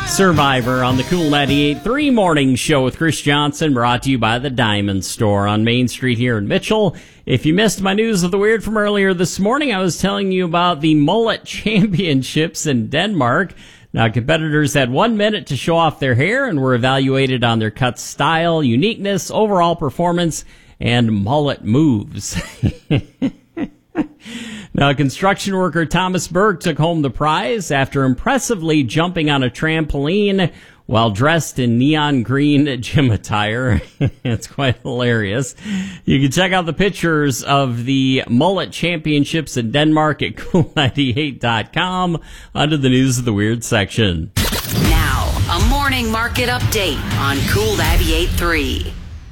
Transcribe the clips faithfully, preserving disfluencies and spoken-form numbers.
Survivor on the Cool ninety-eight point three Morning Show with Chris Johnson, brought to you by the Diamond Store on Main Street here in Mitchell. If you missed my news of the weird from earlier this morning, I was telling you about the Mullet Championships in Denmark. Now, competitors had one minute to show off their hair and were evaluated on their cut style, uniqueness, overall performance, and mullet moves. Now, construction worker Thomas Berg took home the prize after impressively jumping on a trampoline while dressed in neon green gym attire. It's quite hilarious. You can check out the pictures of the Mullet Championships in Denmark at cool ninety-eight dot com under the News of the Weird section. Now, a morning market update on Cool ninety-eight point three.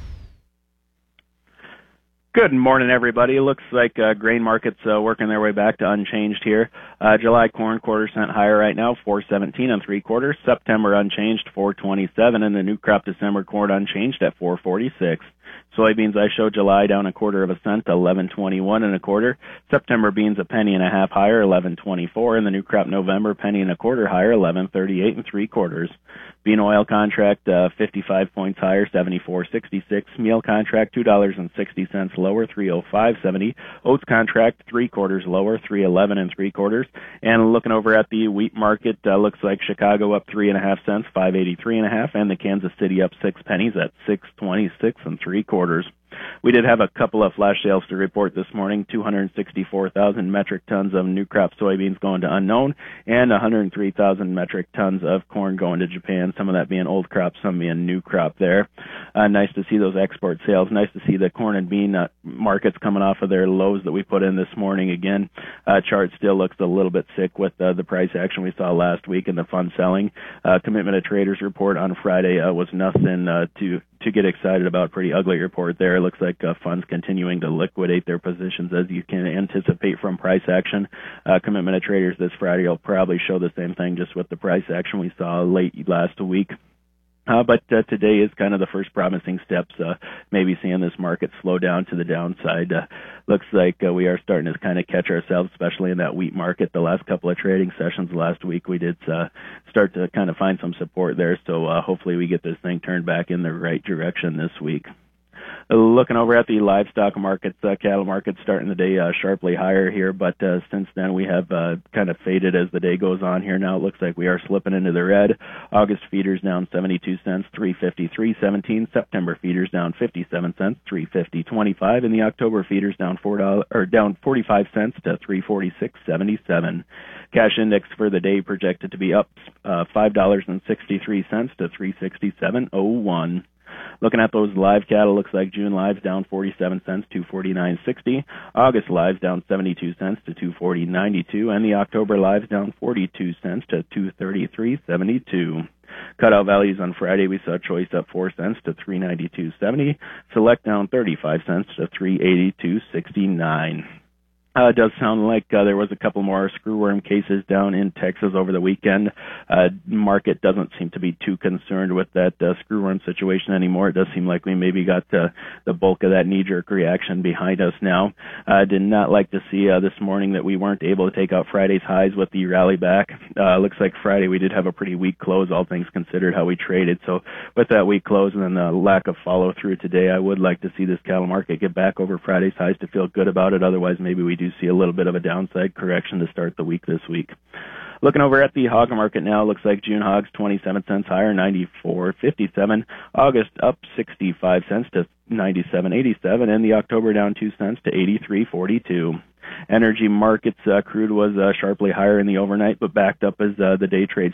Good morning, everybody. It looks like uh, grain markets uh, working their way back to unchanged here. Uh, July corn quarter cent higher right now, four seventeen and three quarters. September unchanged, four twenty-seven, and the new crop December corn unchanged at four forty-six. Soybeans I showed July down a quarter of a cent, eleven twenty-one and a quarter. September beans a penny and a half higher, eleven twenty-four, and the new crop November penny and a quarter higher, eleven thirty-eight and three quarters. Bean oil contract uh, fifty-five points higher, seventy-four sixty-six. Meal contract two dollars and sixty cents lower, three oh five seventy. Oats contract three quarters lower, three eleven and three quarters. And looking over at the wheat market, uh, looks like Chicago up three and a half cents, five eighty-three and a half, and the Kansas City up six pennies at six twenty-six and three quarters. We did have a couple of flash sales to report this morning, two hundred sixty-four thousand metric tons of new crop soybeans going to unknown, and one hundred three thousand metric tons of corn going to Japan, some of that being old crop, some being new crop there. Uh, nice to see those export sales. Nice to see the corn and bean uh, markets coming off of their lows that we put in this morning. Again, uh, chart still looks a little bit sick with uh, the price action we saw last week and the fund selling. Uh, commitment of traders report on Friday uh, was nothing uh, to to get excited about. Pretty ugly report there. It looks like uh, funds continuing to liquidate their positions as you can anticipate from price action. Uh, commitment of traders this Friday will probably show the same thing, just with the price action we saw late last week. Uh, but uh, today is kind of the first promising steps, uh, maybe seeing this market slow down to the downside. Uh, looks like uh, we are starting to kind of catch ourselves, especially in that wheat market. The last couple of trading sessions last week, we did uh, start to kind of find some support there. So uh, hopefully we get this thing turned back in the right direction this week. Looking over at the livestock markets, uh, cattle markets starting the day uh, sharply higher here, but uh, since then we have uh, kind of faded as the day goes on here. Now it looks like we are slipping into the red. August feeders down seventy-two cents, three fifty-three seventeen. September feeders down fifty-seven cents, three fifty twenty-five, and the October feeders down four dollars or down forty-five cents to three forty-six seventy-seven. Cash index for the day projected to be up uh, five dollars and sixty-three cents to three sixty-seven oh one. Looking at those live cattle, looks like June lives down forty-seven cents, two forty-nine sixty. August lives down seventy-two cents to two forty ninety-two, and the October lives down forty-two cents to two thirty-three seventy-two. Cutout values on Friday, we saw choice up four cents to three ninety-two seventy. Select down thirty-five cents to three eighty-two sixty-nine. Uh, it does sound like uh, there was a couple more screwworm cases down in Texas over the weekend. Uh, market doesn't seem to be too concerned with that uh, screwworm situation anymore. It does seem like we maybe got uh, the bulk of that knee-jerk reaction behind us now. I uh, did not like to see uh, this morning that we weren't able to take out Friday's highs with the rally back. Uh, looks like Friday we did have a pretty weak close, all things considered, how we traded. So with that weak close and then the lack of follow-through today, I would like to see this cattle market get back over Friday's highs to feel good about it. Otherwise, maybe we do see a little bit of a downside correction to start the week this week. Looking over at the hog market now, looks like June hogs twenty-seven cents higher, ninety-four fifty-seven. August up sixty-five cents to ninety-seven eighty-seven, and the October down two cents to eighty-three forty-two. Energy markets, uh, crude was uh, sharply higher in the overnight, but backed up as uh, the day trade